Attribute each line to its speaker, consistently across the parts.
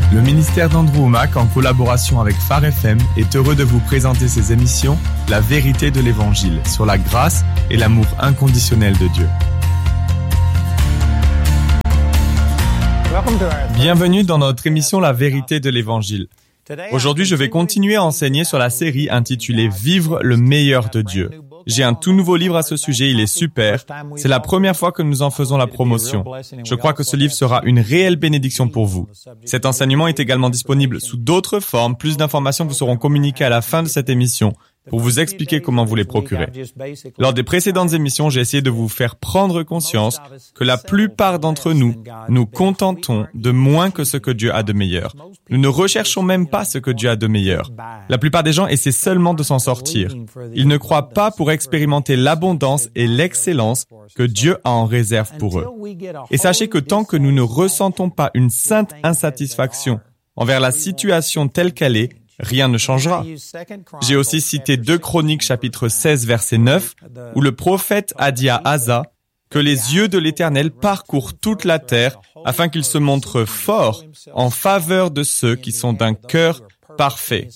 Speaker 1: Le ministère d'Andrew Wommack, en collaboration avec Phare FM, est heureux de vous présenter ses émissions « La vérité de l'Évangile » sur la grâce et l'amour inconditionnel de Dieu. Bienvenue dans notre émission « La vérité de l'Évangile ». Aujourd'hui, je vais continuer à enseigner sur la série intitulée « Vivre le meilleur de Dieu ». J'ai un tout nouveau livre à ce sujet, il est super. C'est la première fois que nous en faisons la promotion. Je crois que ce livre sera une réelle bénédiction pour vous. Cet enseignement est également disponible sous d'autres formes. Plus d'informations vous seront communiquées à la fin de cette émission pour vous expliquer comment vous les procurer. Lors des précédentes émissions, j'ai essayé de vous faire prendre conscience que la plupart d'entre nous nous contentons de moins que ce que Dieu a de meilleur. Nous ne recherchons même pas ce que Dieu a de meilleur. La plupart des gens essaient seulement de s'en sortir. Ils ne croient pas pour expérimenter l'abondance et l'excellence que Dieu a en réserve pour eux. Et sachez que tant que nous ne ressentons pas une sainte insatisfaction envers la situation telle qu'elle est, rien ne changera. J'ai aussi cité 2 Chroniques chapitre 16 verset 9 où le prophète a dit à Asa que les yeux de l'Éternel parcourent toute la terre afin qu'il se montre fort en faveur de ceux qui sont d'un cœur parfait.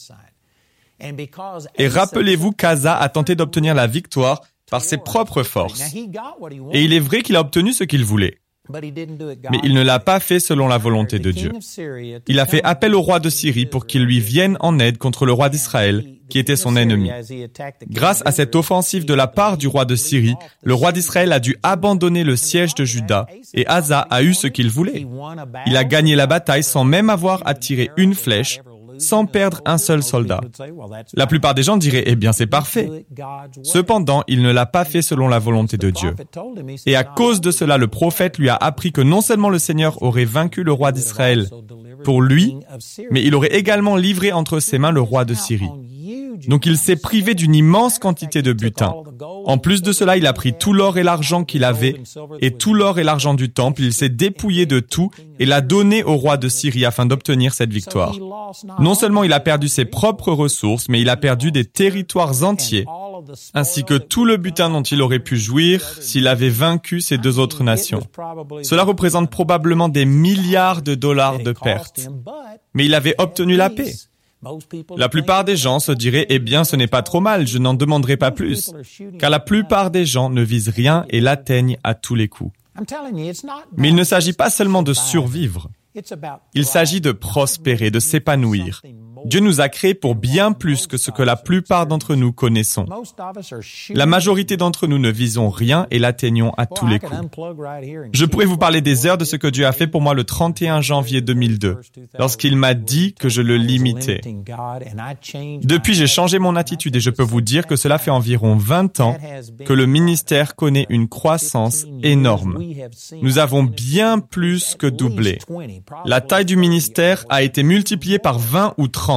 Speaker 1: Et rappelez-vous qu'Asa a tenté d'obtenir la victoire par ses propres forces. Et il est vrai qu'il a obtenu ce qu'il voulait. Mais il ne l'a pas fait selon la volonté de Dieu. Il a fait appel au roi de Syrie pour qu'il lui vienne en aide contre le roi d'Israël, qui était son ennemi. Grâce à cette offensive de la part du roi de Syrie, le roi d'Israël a dû abandonner le siège de Juda et Asa a eu ce qu'il voulait. Il a gagné la bataille sans même avoir à tirer une flèche, sans perdre un seul soldat. La plupart des gens diraient « Eh bien, c'est parfait ». Cependant, il ne l'a pas fait selon la volonté de Dieu. Et à cause de cela, le prophète lui a appris que non seulement le Seigneur aurait vaincu le roi d'Israël pour lui, mais il aurait également livré entre ses mains le roi de Syrie. Donc il s'est privé d'une immense quantité de butin. En plus de cela, il a pris tout l'or et l'argent qu'il avait, et tout l'or et l'argent du temple, il s'est dépouillé de tout et l'a donné au roi de Syrie afin d'obtenir cette victoire. Non seulement il a perdu ses propres ressources, mais il a perdu des territoires entiers, ainsi que tout le butin dont il aurait pu jouir s'il avait vaincu ces 2 autres nations. Cela représente probablement des milliards de dollars de pertes. Mais il avait obtenu la paix. La plupart des gens se diraient « Eh bien, ce n'est pas trop mal, je n'en demanderai pas plus », car la plupart des gens ne visent rien et l'atteignent à tous les coups. Mais il ne s'agit pas seulement de survivre. Il s'agit de prospérer, de s'épanouir. Dieu nous a créés pour bien plus que ce que la plupart d'entre nous connaissons. La majorité d'entre nous ne visons rien et l'atteignons à tous les coups. Je pourrais vous parler des heures de ce que Dieu a fait pour moi le 31 janvier 2002, lorsqu'il m'a dit que je le limitais. Depuis, j'ai changé mon attitude et je peux vous dire que cela fait environ 20 ans que le ministère connaît une croissance énorme. Nous avons bien plus que doublé. La taille du ministère a été multipliée par 20 ou 30.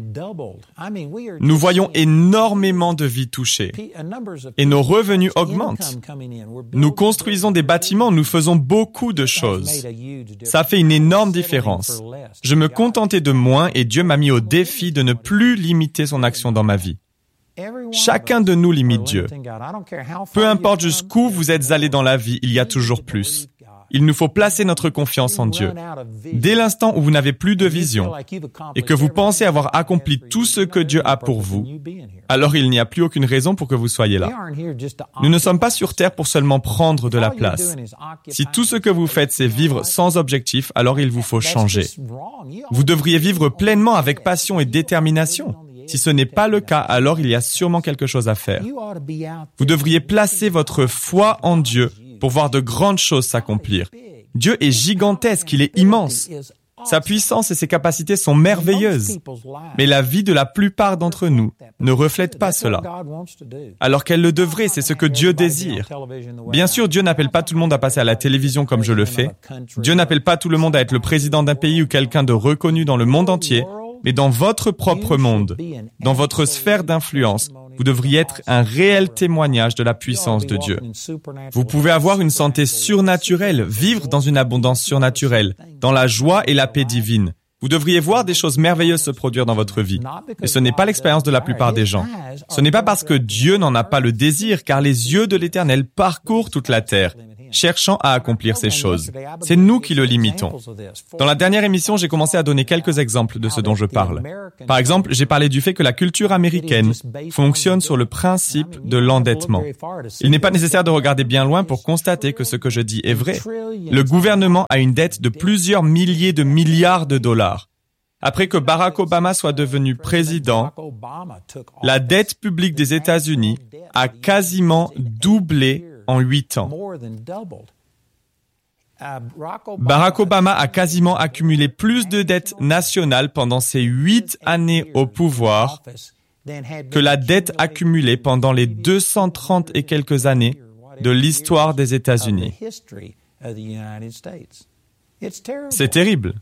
Speaker 1: Nous voyons énormément de vies touchées et nos revenus augmentent. Nous construisons des bâtiments, nous faisons beaucoup de choses. Ça fait une énorme différence. Je me contentais de moins et Dieu m'a mis au défi de ne plus limiter son action dans ma vie. Chacun de nous limite Dieu. Peu importe jusqu'où vous êtes allés dans la vie, il y a toujours plus. Il nous faut placer notre confiance en Dieu. Dès l'instant où vous n'avez plus de vision et que vous pensez avoir accompli tout ce que Dieu a pour vous, alors il n'y a plus aucune raison pour que vous soyez là. Nous ne sommes pas sur terre pour seulement prendre de la place. Si tout ce que vous faites, c'est vivre sans objectif, alors il vous faut changer. Vous devriez vivre pleinement avec passion et détermination. Si ce n'est pas le cas, alors il y a sûrement quelque chose à faire. Vous devriez placer votre foi en Dieu pour voir de grandes choses s'accomplir. Dieu est gigantesque, il est immense. Sa puissance et ses capacités sont merveilleuses. Mais la vie de la plupart d'entre nous ne reflète pas cela. Alors qu'elle le devrait, c'est ce que Dieu désire. Bien sûr, Dieu n'appelle pas tout le monde à passer à la télévision comme je le fais. Dieu n'appelle pas tout le monde à être le président d'un pays ou quelqu'un de reconnu dans le monde entier. Mais dans votre propre monde, dans votre sphère d'influence, vous devriez être un réel témoignage de la puissance de Dieu. Vous pouvez avoir une santé surnaturelle, vivre dans une abondance surnaturelle, dans la joie et la paix divine. Vous devriez voir des choses merveilleuses se produire dans votre vie. Et ce n'est pas l'expérience de la plupart des gens. Ce n'est pas parce que Dieu n'en a pas le désir, car les yeux de l'Éternel parcourent toute la terre. cherchant à accomplir ces choses. C'est nous qui le limitons. Dans la dernière émission, j'ai commencé à donner quelques exemples de ce dont je parle. Par exemple, j'ai parlé du fait que la culture américaine fonctionne sur le principe de l'endettement. Il n'est pas nécessaire de regarder bien loin pour constater que ce que je dis est vrai. Le gouvernement a une dette de plusieurs milliers de milliards de dollars. Après que Barack Obama soit devenu président, la dette publique des États-Unis a quasiment doublé en 8 ans. Barack Obama a quasiment accumulé plus de dettes nationales pendant ses 8 années au pouvoir que la dette accumulée pendant les 230 et quelques années de l'histoire des États-Unis. C'est terrible.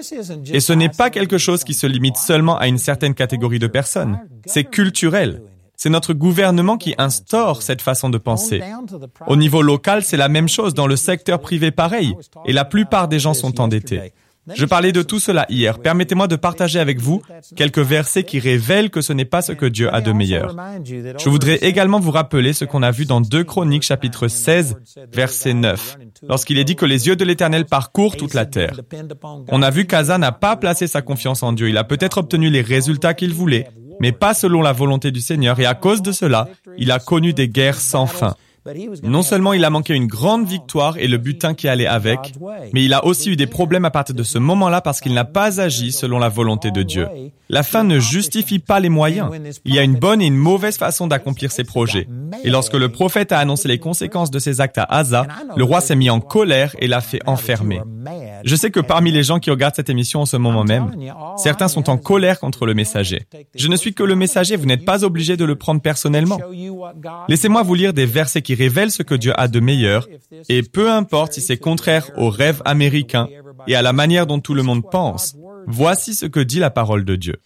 Speaker 1: Et ce n'est pas quelque chose qui se limite seulement à une certaine catégorie de personnes. C'est culturel. C'est notre gouvernement qui instaure cette façon de penser. Au niveau local, c'est la même chose. Dans le secteur privé, pareil. Et la plupart des gens sont endettés. Je parlais de tout cela hier. Permettez-moi de partager avec vous quelques versets qui révèlent que ce n'est pas ce que Dieu a de meilleur. Je voudrais également vous rappeler ce qu'on a vu dans 2 Chroniques chapitre 16, verset 9, lorsqu'il est dit que les yeux de l'Éternel parcourent toute la terre. On a vu qu'Asa n'a pas placé sa confiance en Dieu. Il a peut-être obtenu les résultats qu'il voulait, mais pas selon la volonté du Seigneur, et à cause de cela, il a connu des guerres sans fin. Non seulement il a manqué une grande victoire et le butin qui allait avec, mais il a aussi eu des problèmes à partir de ce moment-là parce qu'il n'a pas agi selon la volonté de Dieu. La fin ne justifie pas les moyens. Il y a une bonne et une mauvaise façon d'accomplir ses projets. Et lorsque le prophète a annoncé les conséquences de ses actes à Asa, le roi s'est mis en colère et l'a fait enfermer. Je sais que parmi les gens qui regardent cette émission en ce moment même, certains sont en colère contre le messager. Je ne suis que le messager, vous n'êtes pas obligé de le prendre personnellement. Laissez-moi vous lire des versets qui révèlent ce que Dieu a de meilleur, et peu importe si c'est contraire aux rêves américains et à la manière dont tout le monde pense, voici ce que dit la parole de Dieu.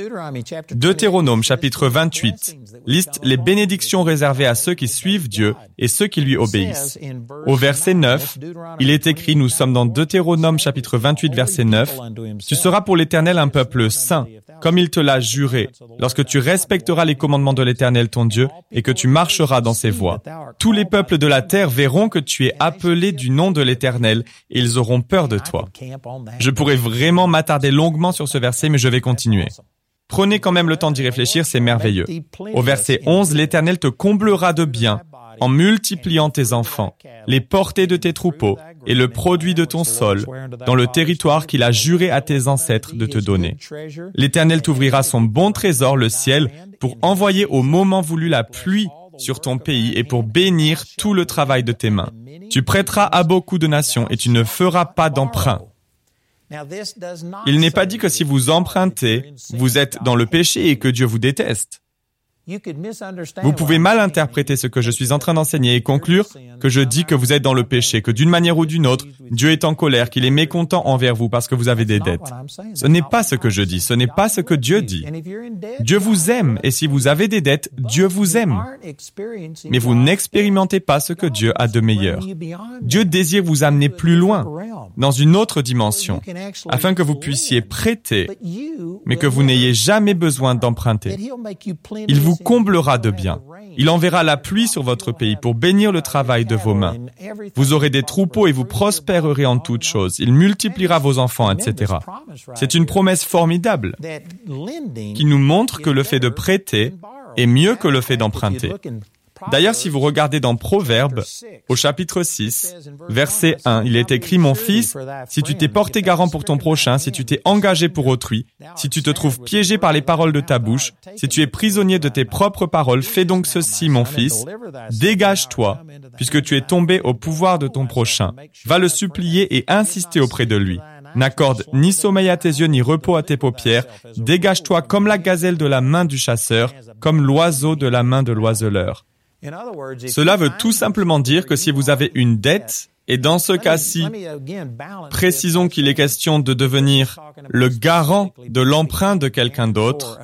Speaker 1: Deutéronome chapitre 28 liste les bénédictions réservées à ceux qui suivent Dieu et ceux qui lui obéissent. Au verset 9, il est écrit, nous sommes dans Deutéronome chapitre 28 verset 9, « Tu seras pour l'Éternel un peuple saint, comme il te l'a juré, lorsque tu respecteras les commandements de l'Éternel ton Dieu et que tu marcheras dans ses voies. Tous les peuples de la terre verront que tu es appelé du nom de l'Éternel et ils auront peur de toi. » Je pourrais vraiment m'attarder longuement sur ce verset, mais je vais continuer. Prenez quand même le temps d'y réfléchir, c'est merveilleux. Au verset 11, l'Éternel te comblera de biens en multipliant tes enfants, les portées de tes troupeaux et le produit de ton sol dans le territoire qu'il a juré à tes ancêtres de te donner. L'Éternel t'ouvrira son bon trésor, le ciel, pour envoyer au moment voulu la pluie sur ton pays et pour bénir tout le travail de tes mains. Tu prêteras à beaucoup de nations et tu ne feras pas d'emprunt. Il n'est pas dit que si vous empruntez, vous êtes dans le péché et que Dieu vous déteste. Vous pouvez mal interpréter ce que je suis en train d'enseigner et conclure que je dis que vous êtes dans le péché, que d'une manière ou d'une autre, Dieu est en colère, qu'il est mécontent envers vous parce que vous avez des dettes. Ce n'est pas ce que je dis, ce n'est pas ce que Dieu dit. Dieu vous aime et si vous avez des dettes, Dieu vous aime. Mais vous n'expérimentez pas ce que Dieu a de meilleur. Dieu désire vous amener plus loin, dans une autre dimension, afin que vous puissiez prêter, mais que vous n'ayez jamais besoin d'emprunter. Il vous comblera de biens. Il enverra la pluie sur votre pays pour bénir le travail de vos mains. Vous aurez des troupeaux et vous prospérerez en toutes choses. Il multipliera vos enfants, etc. C'est une promesse formidable qui nous montre que le fait de prêter est mieux que le fait d'emprunter. D'ailleurs, si vous regardez dans Proverbes, au chapitre 6, verset 1, il est écrit « Mon fils, si tu t'es porté garant pour ton prochain, si tu t'es engagé pour autrui, si tu te trouves piégé par les paroles de ta bouche, si tu es prisonnier de tes propres paroles, fais donc ceci, mon fils, dégage-toi, puisque tu es tombé au pouvoir de ton prochain. Va le supplier et insister auprès de lui. N'accorde ni sommeil à tes yeux, ni repos à tes paupières. Dégage-toi comme la gazelle de la main du chasseur, comme l'oiseau de la main de l'oiseleur. » Cela veut tout simplement dire que si vous avez une dette, et dans ce cas-ci, précisons qu'il est question de devenir le garant de l'emprunt de quelqu'un d'autre,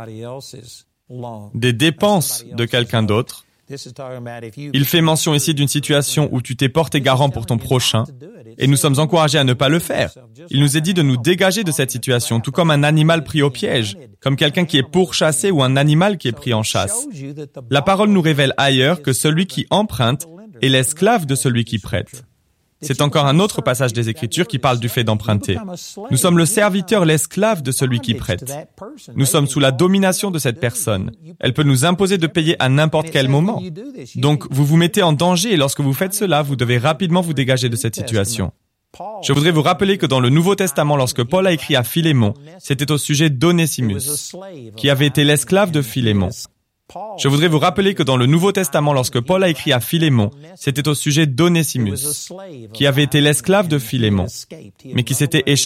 Speaker 1: des dépenses de quelqu'un d'autre. Il fait mention ici d'une situation où tu t'es porté garant pour ton prochain, et nous sommes encouragés à ne pas le faire. Il nous est dit de nous dégager de cette situation, tout comme un animal pris au piège, comme quelqu'un qui est pourchassé ou un animal qui est pris en chasse. La parole nous révèle ailleurs que celui qui emprunte est l'esclave de celui qui prête. C'est encore un autre passage des Écritures qui parle du fait d'emprunter. Nous sommes le serviteur, l'esclave de celui qui prête. Nous sommes sous la domination de cette personne. Elle peut nous imposer de payer à n'importe quel moment. Donc, vous vous mettez en danger et lorsque vous faites cela, vous devez rapidement vous dégager de cette situation. Je voudrais vous rappeler que dans le Nouveau Testament, lorsque Paul a écrit à Philémon, c'était au sujet d'Onésimus, qui avait été l'esclave de Philémon. Je voudrais vous rappeler que dans le Nouveau Testament, lorsque Paul a écrit à Philémon, c'était au sujet d'Onésimus, qui avait été l'esclave de Philémon, mais qui s'était échappé